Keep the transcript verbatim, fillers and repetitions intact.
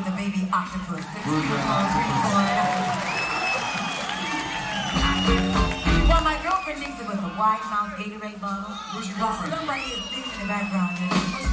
with a baby octopus. It's Who's pretty that? cool, pretty cool. Well, my girlfriend thinks it was a wide mouth Gatorade bottle. Who's your girlfriend? Somebody is singing in the background.